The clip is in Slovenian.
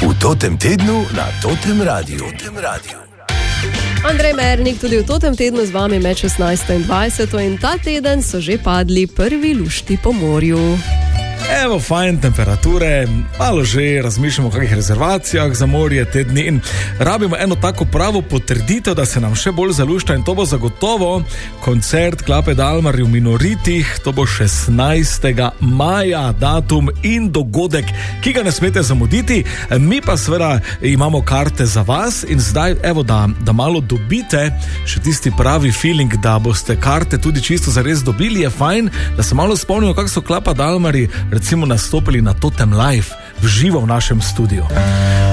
V Totem tednu na Totem Radiu. Andrej Mernik tudi v Totem tednu z vami med 16. in 20. in ta teden so že padli prvi lušti po morju. Evo, fajn temperature, malo že razmišljamo o kakih rezervacijah za morje te dni in rabimo eno tako pravo potrditev, da se nam še bolj zalušta, in to bo zagotovo koncert Klape Dalmar v Minoritih. To bo 16. maja datum in dogodek, ki ga ne smete zamuditi. Mi pa seveda imamo karte za vas in zdaj evo, da malo dobite še tisti pravi feeling, da boste karte tudi čisto zares dobili, je fajn, da se malo spomnimo, kako so Klapa Dalmari recimo nastopili na Totem Live v živo v našem studiu.